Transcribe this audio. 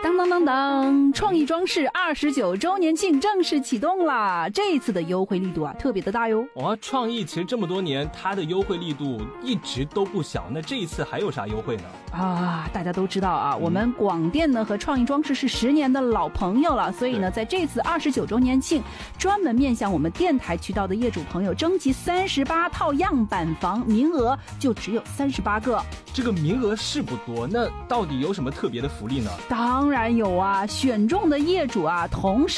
当当当当，创意装饰29周年庆正式启动啦！这一次的优惠力度特别的大哟。 创意其实这么多年，它的优惠力度一直都不小，那这一次还有啥优惠呢？ 大家都知道我们广电呢和创意装饰是10年的老朋友了，所以呢，在这次29周年庆，专门面向我们电台渠道的业主朋友征集38套样板房，名额就只有38个。 这个名额是不多，那到底有什么特别的福利呢？ 当然有选中的业主同时